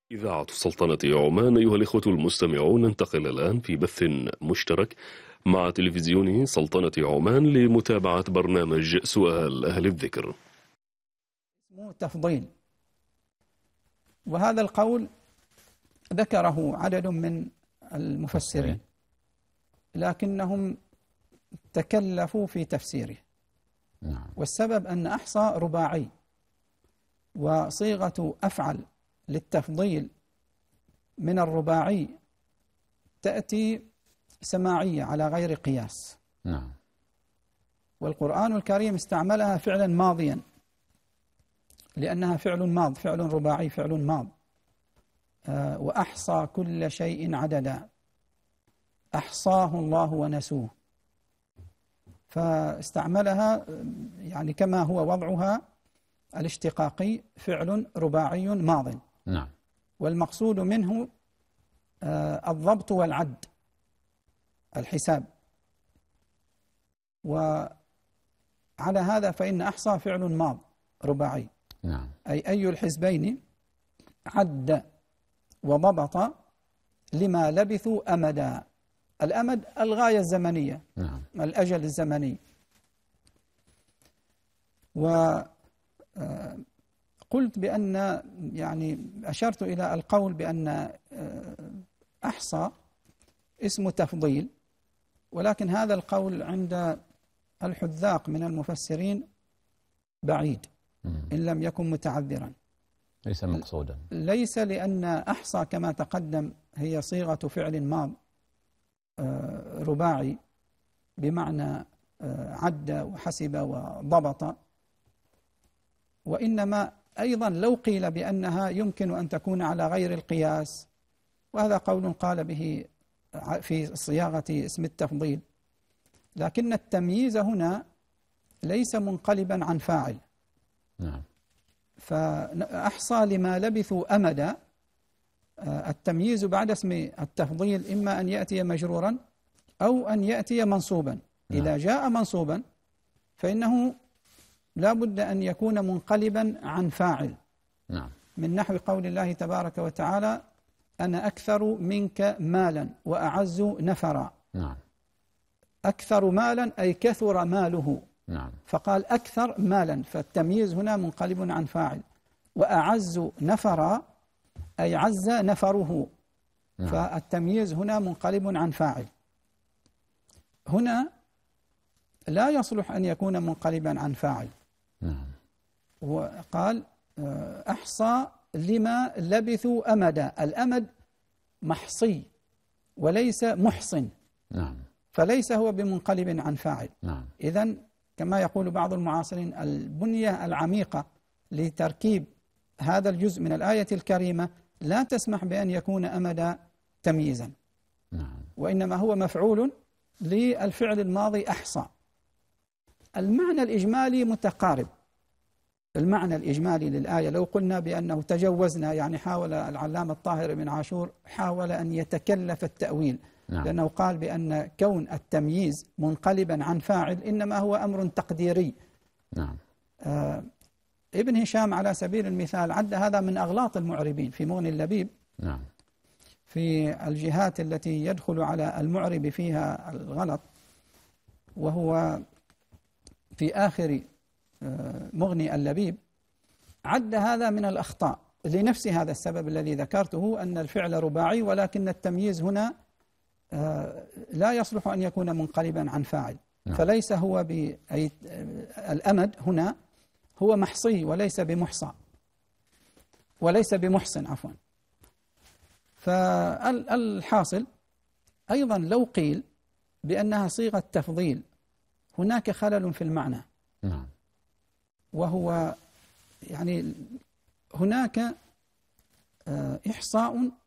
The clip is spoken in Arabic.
إذاعة سلطنة عمان. أيها الإخوة المستمعون، ننتقل الآن في بث مشترك مع تلفزيون سلطنة عمان لمتابعة برنامج سؤال أهل الذكر. اسمه تفضيل، وهذا القول ذكره عدد من المفسرين لكنهم تكلفوا في تفسيره. والسبب أن أحصى رباعي، وصيغة أفعل للتفضيل من الرباعي تأتي سماعية على غير قياس. والقرآن الكريم استعملها فعلا ماضيا لأنها فعل ماض، فعل رباعي، فعل ماض. وأحصى كل شيء عددا، أحصاه الله ونسوه. فاستعملها يعني كما هو وضعها الاشتقاقي، فعل رباعي ماض. والمقصود منه الضبط والعد، الحساب. وعلى هذا فإن أحصى فعل ماض رباعي، أي الحزبين عد وضبط لما لبثوا أمدا. الأمد الغاية الزمنية، الأجل الزمني. وقلت بأن يعني أشرت إلى القول بأن أحصى اسم تفضيل، ولكن هذا القول عند الحذاق من المفسرين بعيد إن لم يكن متعذرا، ليس مقصودا. ليس، لأن أحصى كما تقدم هي صيغة فعل ماض رباعي بمعنى عد وحسب وضبط. وإنما أيضا لو قيل بأنها يمكن أن تكون على غير القياس، وهذا قول قال به في صياغة اسم التفضيل، لكن التمييز هنا ليس منقلبا عن فاعل. فأحصى لما لبثوا أمدا، التمييز بعد اسم التفضيل إما أن يأتي مجرورا أو أن يأتي منصوبا. إذا جاء منصوبا فإنه لا بد أن يكون منقلبا عن فاعل، من نحو قول الله تبارك وتعالى: أنا أكثر منك مالا وأعز نفرا. أكثر مالا أي كثر ماله، فقال أكثر مالا، فالتمييز هنا منقلب عن فاعل. وأعز نفرا أي عز نفره، فالتمييز هنا منقلب عن فاعل. هنا لا يصلح أن يكون منقلبا عن فاعل. وقال أحصى لما لبثوا أمدا، الأمد محصي وليس محصن، فليس هو بمنقلب عن فاعل. إذن كما يقول بعض المعاصرين، البنية العميقة لتركيب هذا الجزء من الآية الكريمة لا تسمح بأن يكون أمدا تمييزا، وإنما هو مفعول للفعل الماضي أحصى. المعنى الإجمالي متقارب. المعنى الإجمالي للآية لو قلنا بأنه تجوزنا، يعني حاول العلامة الطاهر بن عاشور حاول أن يتكلف التأويل، لأنه قال بأن كون التمييز منقلبا عن فاعل إنما هو أمر تقديري. ابن هشام على سبيل المثال عد هذا من أغلاط المعربين في مغني اللبيب، في الجهات التي يدخل على المعرب فيها الغلط، وهو في آخر مغني اللبيب عد هذا من الأخطاء لنفس هذا السبب الذي ذكرته، أن الفعل رباعي ولكن التمييز هنا لا يصلح أن يكون منقلبا عن فاعل. فليس هو الأمد هنا هو محصي وليس بمحصى وليس بمحسن عفوا. فالحاصل أيضا لو قيل بأنها صيغة تفضيل هناك خلل في المعنى، وهو يعني هناك إحصاء